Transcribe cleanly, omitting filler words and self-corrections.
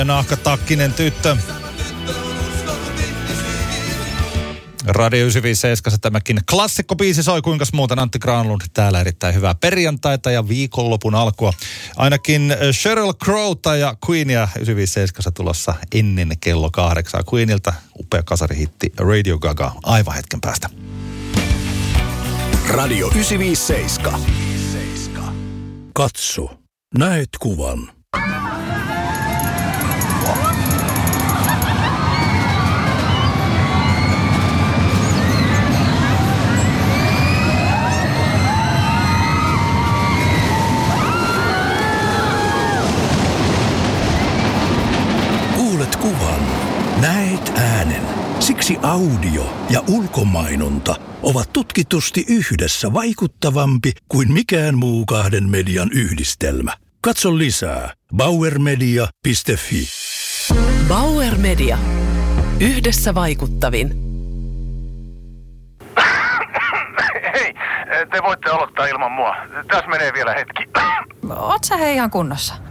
Nahkatakkinen tyttö. Radio 957 tämäkin klassikkobiisi soi, kuinkas muuten Antti Granlund täällä erittäin hyvää perjantaita ja viikonlopun alkua. Ainakin Sheryl Crowta ja Queenia 957 tulossa ennen kello 8. Queenilta upea kasarihitti Radio Gaga aivan hetken päästä. Radio 957. Katso, näet kuvan. Kuulet kuvan, näet äänen. Siksi audio ja ulkomainonta ovat tutkitusti yhdessä vaikuttavampi kuin mikään muu kahden median yhdistelmä. Katso lisää bauermedia.fi. Bauer Media. Yhdessä vaikuttavin. Hei, te voitte aloittaa ilman mua. Tässä menee vielä hetki. Oot sä hei ihan kunnossa?